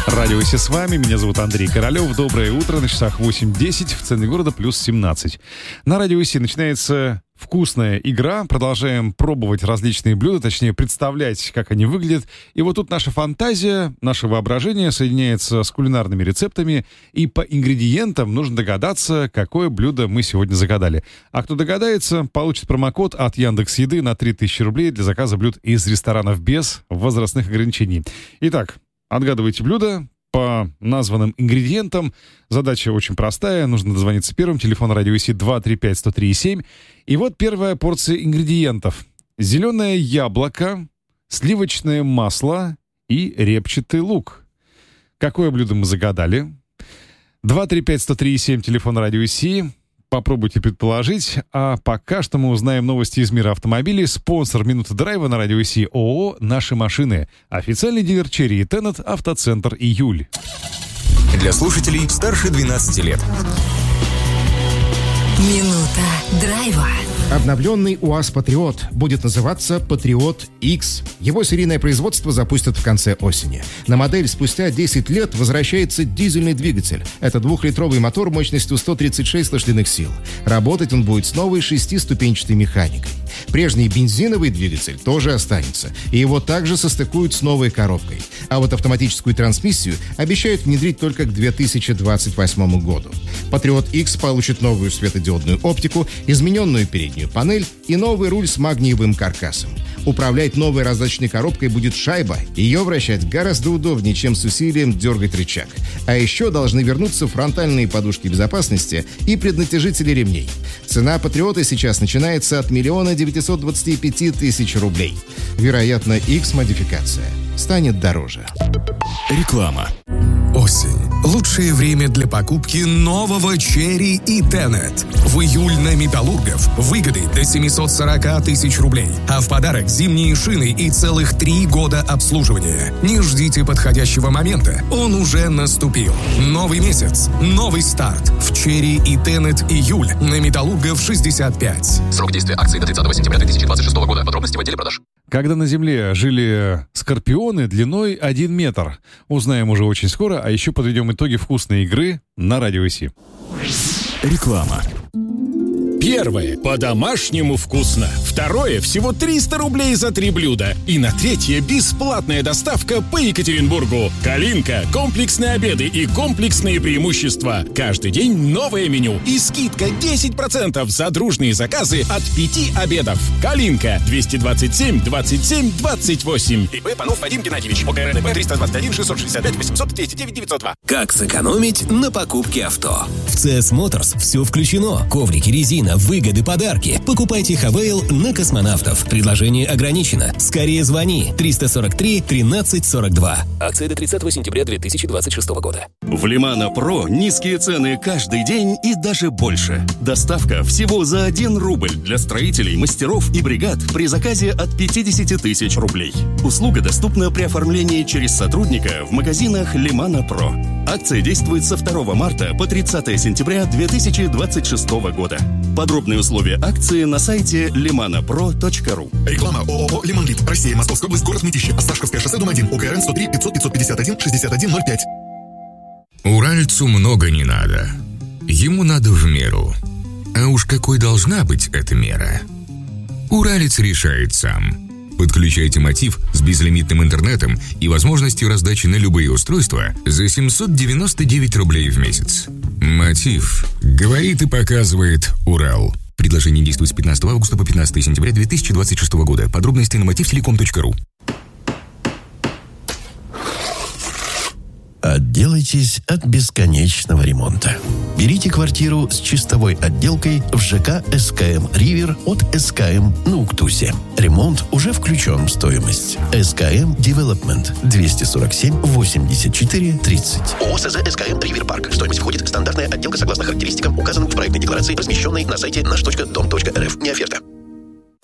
Радио «Си» с вами, меня зовут Андрей Королёв. Доброе утро, на часах 8:10, в центре города плюс 17. На Радио «Си» начинается вкусная игра. Продолжаем пробовать различные блюда, точнее представлять, как они выглядят. И вот тут наша фантазия, наше воображение соединяется с кулинарными рецептами. И по ингредиентам нужно догадаться, какое блюдо мы сегодня загадали. А кто догадается, получит промокод от Яндекс.Еды на 3000 рублей для заказа блюд из ресторанов без возрастных ограничений. Итак, отгадывайте блюдо по названным ингредиентам. Задача очень простая. Нужно дозвониться первым. Телефон радио СИ 235-103-7. И вот первая порция ингредиентов. Зеленое яблоко, сливочное масло и репчатый лук. Какое блюдо мы загадали? 235-103-7, телефон радио СИ. Попробуйте предположить. А пока что мы узнаем новости из мира автомобилей. Спонсор «Минуты драйва» на радио СИ ООО «Наши машины». Официальный дилер Черри и Теннет, автоцентр «Июль». Для слушателей старше 12 лет. Минута драйва. Обновленный УАЗ «Патриот» будет называться «Патриот X». Его серийное производство запустят в конце осени. На модель спустя 10 лет возвращается дизельный двигатель. Это 2-литровый мотор мощностью 136 лошадиных сил. Работать он будет с новой 6-ступенчатой механикой. Прежний бензиновый двигатель тоже останется, и его также состыкуют с новой коробкой. А вот автоматическую трансмиссию обещают внедрить только к 2028 году. «Патриот X» получит новую светодиодную оптику, измененную переднюю панель и новый руль с магниевым каркасом. Управлять новой раздаточной коробкой будет шайба. Ее вращать гораздо удобнее, чем с усилием дергать рычаг. А еще должны вернуться фронтальные подушки безопасности и преднатяжители ремней. Цена «Патриота» сейчас начинается от 1 925 000 рублей. Вероятно, X-модификация станет дороже. Реклама. Осень. Лучшее время для покупки нового Черри и Теннет. В июль на Металлургов выгоды до 740 000 рублей. А в подарок зимние шины и целых 3 года обслуживания. Не ждите подходящего момента. Он уже наступил. Новый месяц. Новый старт. В Черри и Теннет июль на Металлургов 65. Срок действия акции до 30 сентября 2026 года. Подробности в отделе продаж. Когда на Земле жили скорпионы длиной 1 метр. Узнаем уже очень скоро, а еще подведем итоги вкусной игры на Радио СИ. Реклама. Первое. По-домашнему вкусно. Второе. Всего 300 рублей за 3 блюда. И на третье. Бесплатная доставка по Екатеринбургу. «Калинка». Комплексные обеды и комплексные преимущества. Каждый день новое меню. И скидка 10% за дружные заказы от 5 обедов. «Калинка». 227 27 28. ИП Панов Вадим Геннадьевич. ОКРНП 321 665 800 209 902. Как сэкономить на покупке авто? В CS Motors все включено. Коврики, резина, выгоды, подарки. Покупайте Хавейл на космонавтов. Предложение ограничено. Скорее звони. 343 13 42. Акция до 30 сентября 2026 года. В Лимано Про низкие цены каждый день и даже больше. Доставка всего за 1 рубль для строителей, мастеров и бригад при заказе от 50 000 рублей. Услуга доступна при оформлении через сотрудника в магазинах Лимано Про. Акция действует со 2 марта по 30 сентября 2026 года. Подробные условия акции на сайте limanopro.ru. Реклама ООО «Лимонлит». Россия, Московская область, город Мытищи. Осташковское шоссе, дом 1. ОКРН 103 500 551 6105. Уральцу много не надо. Ему надо в меру. А уж какой должна быть эта мера? Уралец решает сам. Подключайте Мотив с безлимитным интернетом и возможностью раздачи на любые устройства за 799 рублей в месяц. Мотив. Говорит и показывает Урал. Предложение действует с 15 августа по 15 сентября 2026 года. Подробности на motivtelecom.ru. Отделайтесь от бесконечного ремонта. Берите квартиру с чистовой отделкой в ЖК СКМ «Ривер» от СКМ на Уктусе. Ремонт уже включен в стоимость. СКМ Девелопмент 247 84 30. ООО СЗ СКМ «Ривер Парк». Стоимость входит стандартная отделка согласно характеристикам, указанным в проектной декларации, размещенной на сайте наш.дом.рф. Не оферта.